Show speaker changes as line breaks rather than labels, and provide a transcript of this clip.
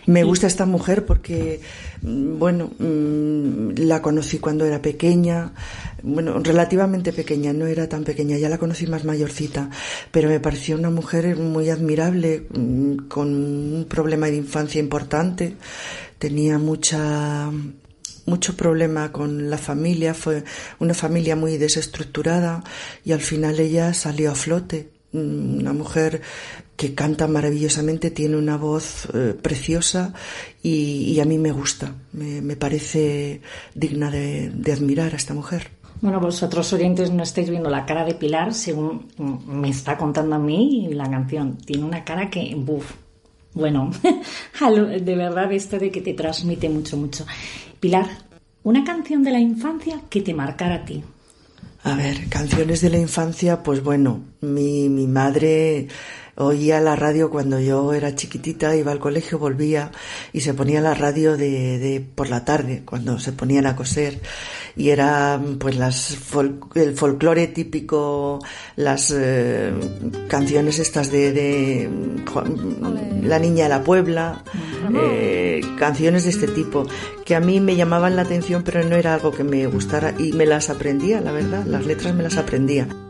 Me gusta esta mujer porque, bueno, la conocí cuando era pequeña, bueno, relativamente pequeña, no era tan pequeña, ya la conocí más mayorcita, pero me pareció una mujer muy admirable, con un problema de infancia importante, tenía mucho problema con la familia, fue una familia muy desestructurada y al final ella salió a flote. Una mujer que canta maravillosamente, tiene una voz preciosa y a mí me gusta, me parece digna de admirar a esta mujer.
Bueno, vosotros oyentes no estáis viendo la cara de Pilar según me está contando a mí la canción. Tiene una cara que, bueno, de verdad esto de que te transmite mucho. Pilar, una canción de la infancia que te marcara a ti.
A ver, canciones de la infancia, pues bueno, mi madre oía la radio cuando yo era chiquitita, iba al colegio, volvía y se ponía la radio de por la tarde, cuando se ponían a coser, y era pues el folclore típico, las canciones estas de La Niña de la Puebla, canciones de este tipo, que a mí me llamaban la atención, pero no era algo que me gustara y me las aprendía, la verdad, las letras me las aprendía.